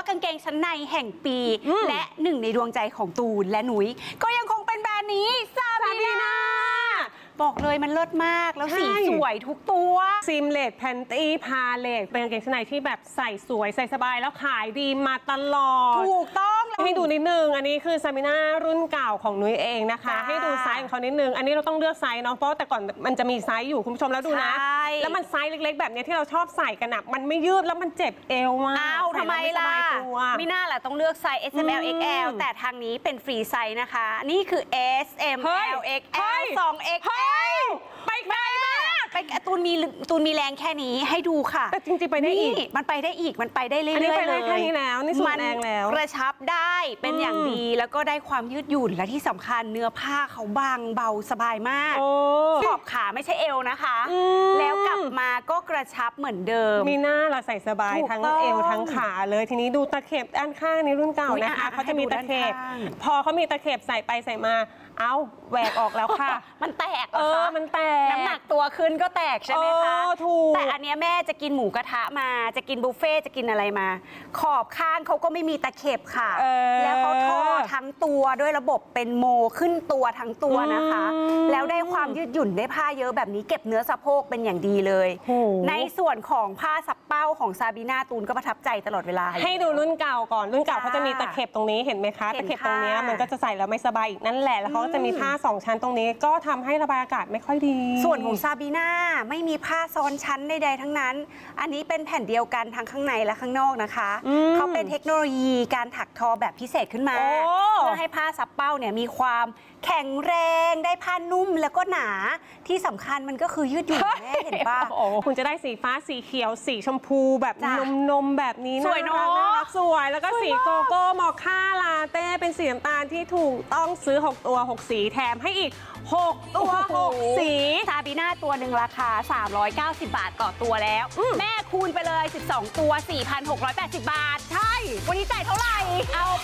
กางเกงชั้นในแห่งปีและหนึ่งในดวงใจของตูนและหนุยก็ยังคงเป็นแบรนด์นี้ซาบีนาบอกเลยมันเลิศมากแล้วสีสวยทุกตัวซิมเลตแพนตี้พาเลตเป็นกางเกงชั้นในที่แบบใส่สวยใส่สบายแล้วขายดีมาตลอดถูกต้องให้ดูนิดนึงอันนี้คือซาบีนารุ่นเก่าของนุ้ยเองนะคะให้ดูไซส์ของเขานิดนึงอันนี้เราต้องเลือกไซส์เนาะเพราะแต่ก่อนมันจะมีไซส์อยู่คุณผู้ชมแล้วดูนะแล้วมันไซส์เล็กๆแบบนี้ที่เราชอบใส่กันอะมันไม่ยืดแล้วมันเจ็บเอวมากอ้าวทำไมล่ะไม่น่าล่ะต้องเลือกไซส์ S M L X L แต่ทางนี้เป็นฟรีไซส์นะคะนี่คือ S M L X L 2 X L ไปไกลมากไปตูนมีแรงแค่นี้ให้ดูค่ะแต่จริงๆไปได้อีกมันไปได้อีกมันไปได้เรื่อยๆเลยแค่นี้แล้วนี่สุดแรงแล้วกระชับได้เป็นอย่างดีแล้วก็ได้ความยืดหยุ่นและที่สำคัญเนื้อผ้าเขาบางเบาสบายมากขอบขาไม่ใช่เอวนะคะแล้วกลับมาก็กระชับเหมือนเดิมมีหน้าเราใส่สบายทั้งเอวทั้งขาเลยทีนี้ดูตะเข็บด้านข้างนี้รุ่นเก่านะคะเขาจะมีตะเข็บพอเขามีตะเข็บใส่ไปใส่มาเอาแหวกออกแล้วค่ะมันแตกเหรอคะมันแตกน้ำหนักตัวขึ้นก็แตกใช่ไหมคะถูกแต่อันนี้แม่จะกินหมูกระทะมาจะกินบุฟเฟ่จะกินอะไรมาขอบข้างเขาก็ไม่มีตะเข็บค่ะแล้วเขาทอทั้งตัวด้วยระบบเป็นโมขึ้นตัวทั้งตัวนะคะแล้วได้ความยืดหยุ่นได้ผ้าเยอะแบบนี้เก็บเนื้อสะโพกเป็นอย่างดีเลยในส่วนของผ้าซับเป้าของซาบีนาตูนก็ประทับใจตลอดเวลาให้ดูรุ่นเก่าก่อนรุ่นเก่าเขาจะมีตะเข็บตรงนี้เห็นไหมคะตะเข็บตรงนี้มันก็จะใส่แล้วไม่สบายอีกนั่นแหละแล้วเขาจะมีผ้า2ชั้นตรงนี้ก็ทำให้ระบายอากาศไม่ค่อยดีส่วนของซาบีนาไม่มีผ้าซ้อนชั้นใดๆทั้งนั้นอันนี้เป็นแผ่นเดียวกันทั้งข้างในและข้างนอกนะคะเขาเป็นเทคโนโลยีการถักทอแบบพิเศษขึ้นมาเพื่อให้ผ้าซับเป้าเนี่ยมีความแข็งแรงได้ผ้านุ่มแล้วก็หนาที่สำคัญมันก็คือยืดหยุ่นแม่เห็นป่ะคุณจะได้สีฟ้าสีเขียวสีชมพูแบบนมแบบนี้สวยเนาะสวยแล้วก็สีโกโก้มอคค่าลาเต้เป็นสีน้ำตาลที่ถูกต้องซื้อ6ตัว6สีแถมให้อีก6ตัว6สีซาบีนาตัวหนึ่งราคา390 บาทต่อตัวแล้วแม่คูณไปเลย12ตัว 4,680 บาทใช่วันนี้จ่ายเท่าไหร่เอาไป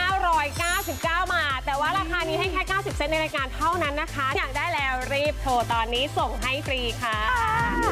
999 บาทแต่ว่าราคานี้ให้แค่90 เซนต์ในรายการเท่านั้นนะคะอยากได้แล้วรีบโทรตอนนี้ส่งให้ฟรีค่ะ